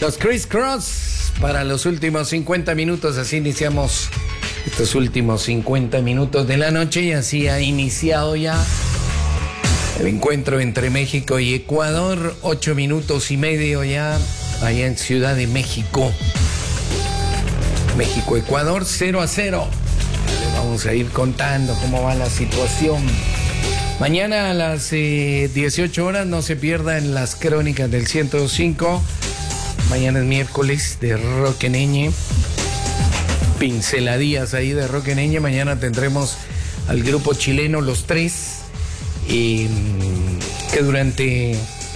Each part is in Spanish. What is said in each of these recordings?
Los Criss Cross para los últimos 50 minutos. Así iniciamos estos últimos 50 minutos de la noche y así ha iniciado ya el encuentro entre México y Ecuador. 8 minutos y medio ya allá en Ciudad de México. México-Ecuador 0-0. Vamos a ir contando cómo va la situación. Mañana a las 18 horas no se pierdan las crónicas del 105. Mañana es miércoles de Rock en Eñe. Pinceladías ahí de Rock en Eñe. Mañana tendremos al grupo chileno Los Tres, que durante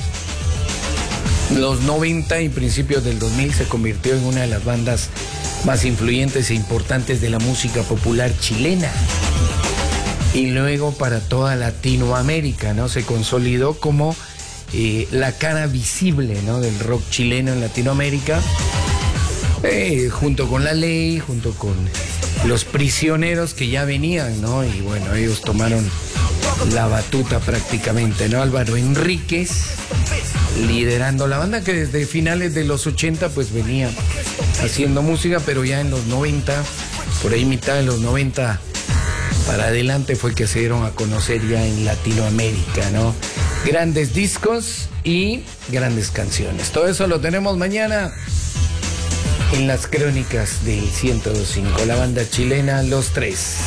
los 90 y principios del 2000 se convirtió en una de las bandas más influyentes e importantes de la música popular chilena. Y luego para toda Latinoamérica, ¿no? Se consolidó como la cara visible, ¿no? Del rock chileno en Latinoamérica, junto con La Ley, junto con Los Prisioneros que ya venían, ¿no? Y bueno, ellos tomaron la batuta prácticamente, ¿no? Álvaro Enríquez liderando la banda que desde finales de los 80 pues venía haciendo música, pero ya en los 90, por ahí mitad de los 90 para adelante fue que se dieron a conocer ya en Latinoamérica, ¿no? Grandes discos y grandes canciones. Todo eso lo tenemos mañana en las crónicas del 105, la banda chilena Los Tres.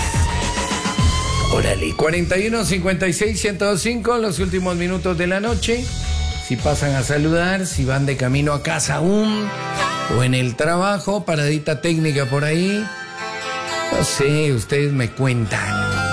Órale, 41 56 105, los últimos minutos de la noche. Si pasan a saludar, si van de camino a casa aún, o en el trabajo, paradita técnica por ahí. No sé, ustedes me cuentan.